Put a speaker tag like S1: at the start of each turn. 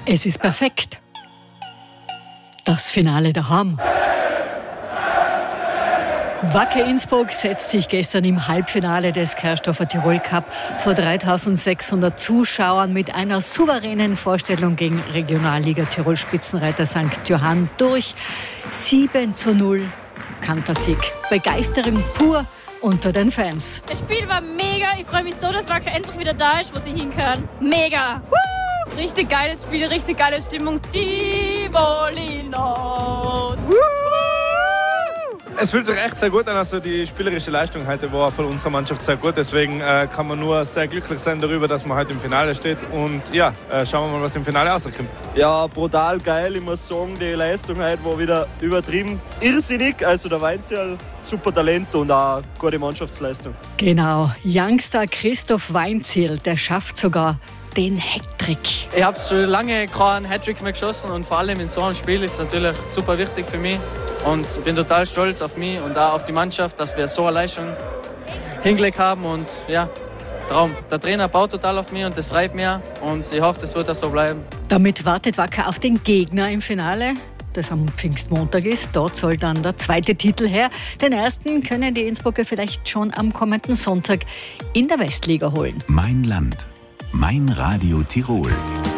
S1: Es ist perfekt. Das Finale daheim. Wacker Innsbruck setzt sich gestern im Halbfinale des Kerstorfer Tirol Cup vor 3600 Zuschauern mit einer souveränen Vorstellung gegen Regionalliga Tirol Spitzenreiter St. Johann durch. 7:0 Kantersieg. Begeisterung pur unter den Fans.
S2: Das Spiel war mega. Ich freue mich so, dass Wacker endlich wieder da ist, wo sie hinkören. Mega! Woo!
S3: Richtig geiles Spiel, richtig geile Stimmung.
S2: Tivolino!
S4: Es fühlt sich echt sehr gut an, also die spielerische Leistung heute war von unserer Mannschaft sehr gut, deswegen kann man nur sehr glücklich sein darüber, dass man heute im Finale steht und ja, schauen wir mal, was im Finale rauskommt.
S5: Ja, brutal geil, ich muss sagen, die Leistung heute war wieder übertrieben irrsinnig, also der Weinzierl, super Talent und auch gute Mannschaftsleistung.
S1: Genau, Youngster Christoph Weinzierl, der schafft sogar den Hattrick.
S6: Ich habe schon lange keinen Hattrick mehr geschossen und vor allem in so einem Spiel ist es natürlich super wichtig für mich. Und ich bin total stolz auf mich und auch auf die Mannschaft, dass wir so eine Leistung hingelegt haben. Und ja, Traum. Der Trainer baut total auf mich und das freut mich. Und ich hoffe, das wird auch so bleiben.
S1: Damit wartet Wacker auf den Gegner im Finale, das am Pfingstmontag ist. Dort soll dann der zweite Titel her. Den ersten können die Innsbrucker vielleicht schon am kommenden Sonntag in der Westliga holen.
S7: Mein Land, mein Radio Tirol.